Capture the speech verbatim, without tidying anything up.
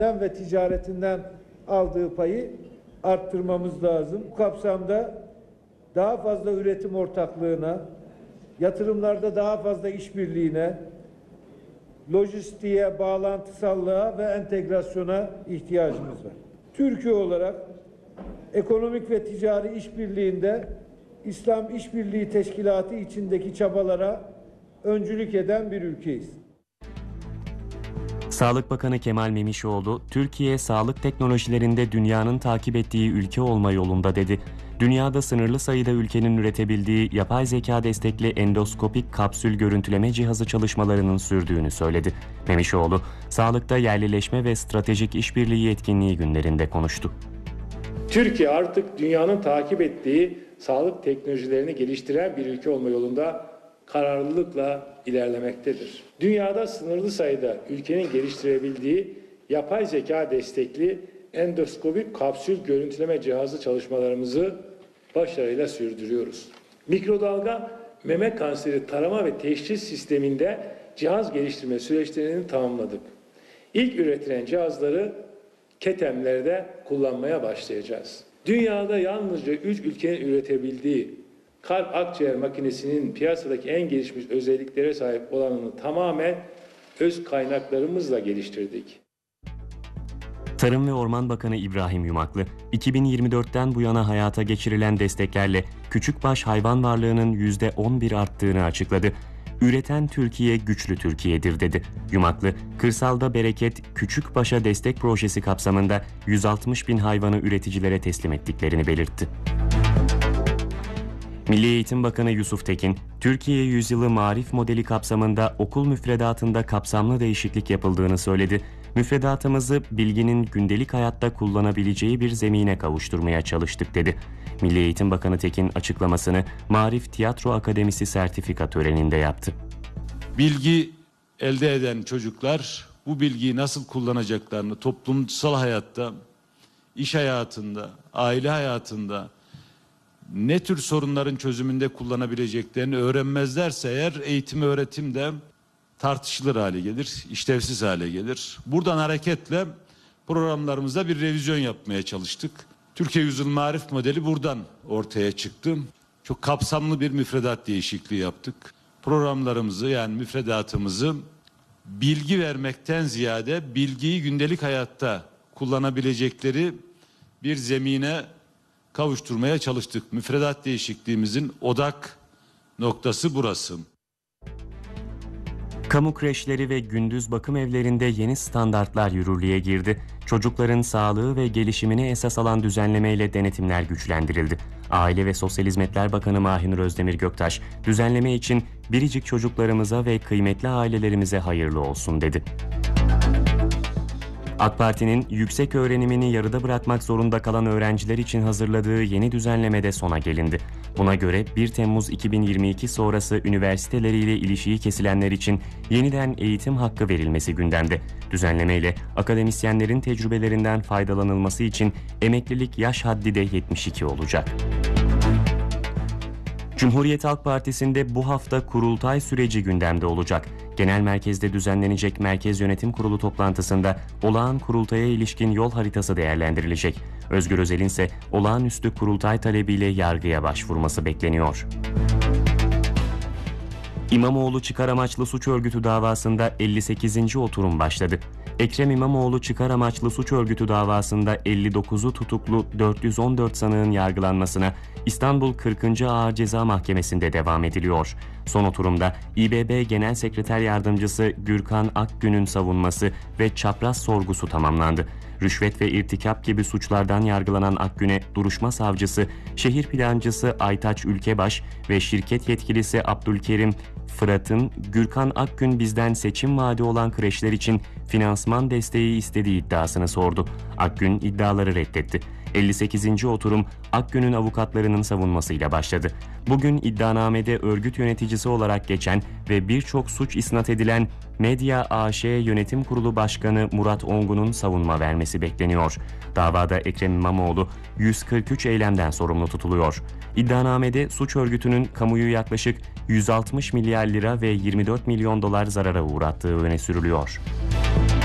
ve ticaretinden aldığı payı arttırmamız lazım. Bu kapsamda daha fazla üretim ortaklığına, yatırımlarda daha fazla işbirliğine, lojistiğe, bağlantısallığa ve entegrasyona ihtiyacımız var. Türkiye olarak ekonomik ve ticari işbirliğinde İslam İşbirliği Teşkilatı içindeki çabalara öncülük eden bir ülkeyiz. Sağlık Bakanı Kemal Memişoğlu, Türkiye sağlık teknolojilerinde dünyanın takip ettiği ülke olma yolunda dedi. Dünyada sınırlı sayıda ülkenin üretebildiği yapay zeka destekli endoskopik kapsül görüntüleme cihazı çalışmalarının sürdüğünü söyledi. Memişoğlu, sağlıkta yerlileşme ve stratejik işbirliği etkinliği günlerinde konuştu. Türkiye artık dünyanın takip ettiği sağlık teknolojilerini geliştiren bir ülke olma yolunda kararlılıkla ilerlemektedir. Dünyada sınırlı sayıda ülkenin geliştirebildiği yapay zeka destekli endoskopik kapsül görüntüleme cihazı çalışmalarımızı başarıyla sürdürüyoruz. Mikrodalga meme kanseri tarama ve teşhis sisteminde cihaz geliştirme süreçlerini tamamladık. İlk üretilen cihazları ketemlerde kullanmaya başlayacağız. Dünyada yalnızca üç ülkenin üretebildiği kalp akciğer makinesinin piyasadaki en gelişmiş özelliklere sahip olanını tamamen öz kaynaklarımızla geliştirdik. Tarım ve Orman Bakanı İbrahim Yumaklı, iki bin yirmi dörtten bu yana hayata geçirilen desteklerle küçükbaş hayvan varlığının yüzde on bir arttığını açıkladı. Üreten Türkiye güçlü Türkiye'dir dedi. Yumaklı, kırsalda bereket küçükbaşa destek projesi kapsamında yüz altmış bin hayvanı üreticilere teslim ettiklerini belirtti. Milli Eğitim Bakanı Yusuf Tekin, Türkiye Yüzyılı Marif modeli kapsamında okul müfredatında kapsamlı değişiklik yapıldığını söyledi. Müfredatımızı bilginin gündelik hayatta kullanabileceği bir zemine kavuşturmaya çalıştık dedi. Milli Eğitim Bakanı Tekin açıklamasını Marif Tiyatro Akademisi sertifika töreninde yaptı. Bilgi elde eden çocuklar bu bilgiyi nasıl kullanacaklarını toplumsal hayatta, iş hayatında, aile hayatında, ne tür sorunların çözümünde kullanabileceklerini öğrenmezlerse eğer eğitim öğretim de tartışılır hale gelir, işlevsiz hale gelir. Buradan hareketle programlarımızda bir revizyon yapmaya çalıştık. Türkiye Yüzyılı Marif modeli buradan ortaya çıktı. Çok kapsamlı bir müfredat değişikliği yaptık. Programlarımızı yani müfredatımızı bilgi vermekten ziyade bilgiyi gündelik hayatta kullanabilecekleri bir zemine kavuşturmaya çalıştık. Müfredat değişikliğimizin odak noktası burası. Kamu kreşleri ve gündüz bakım evlerinde yeni standartlar yürürlüğe girdi. Çocukların sağlığı ve gelişimini esas alan düzenlemeyle denetimler güçlendirildi. Aile ve Sosyal Hizmetler Bakanı Mahinur Özdemir Göktaş, düzenleme için biricik çocuklarımıza ve kıymetli ailelerimize hayırlı olsun dedi. AK Parti'nin yüksek öğrenimini yarıda bırakmak zorunda kalan öğrenciler için hazırladığı yeni düzenlemede sona gelindi. Buna göre bir Temmuz iki bin yirmi iki sonrası üniversiteleriyle ilişiği kesilenler için yeniden eğitim hakkı verilmesi gündemde. Düzenlemeyle akademisyenlerin tecrübelerinden faydalanılması için emeklilik yaş haddi de yetmiş iki olacak. Cumhuriyet Halk Partisi'nde bu hafta kurultay süreci gündemde olacak. Genel merkezde düzenlenecek Merkez Yönetim Kurulu toplantısında olağan kurultaya ilişkin yol haritası değerlendirilecek. Özgür Özel'in ise olağanüstü kurultay talebiyle yargıya başvurması bekleniyor. İmamoğlu çıkar amaçlı suç örgütü davasında elli sekizinci oturum başladı. Ekrem İmamoğlu çıkar amaçlı suç örgütü davasında elli dokuzu tutuklu dört yüz on dört sanığın yargılanmasına İstanbul kırkıncı Ağır Ceza Mahkemesi'nde devam ediliyor. Son oturumda İBB Genel Sekreter Yardımcısı Gürkan Akgün'ün savunması ve çapraz sorgusu tamamlandı. Rüşvet ve irtikap gibi suçlardan yargılanan Akgün'e duruşma savcısı, şehir plancısı Aytaç Ülkebaş ve şirket yetkilisi Abdülkerim Fırat'ın Gürkan Akgün bizden seçim vaadi olan kreşler için finansman desteği istediği iddiasını sordu. Akgün iddiaları reddetti. elli sekizinci oturum Akgün'ün avukatlarının savunmasıyla başladı. Bugün iddianamede örgüt yöneticisi olarak geçen ve birçok suç isnat edilen Medya A Ş Yönetim Kurulu Başkanı Murat Ongun'un savunma vermesi bekleniyor. Davada Ekrem İmamoğlu yüz kırk üç eylemden sorumlu tutuluyor. İddianamede suç örgütünün kamuyu yaklaşık yüz altmış milyar lira ve yirmi dört milyon dolar zarara uğrattığı öne sürülüyor.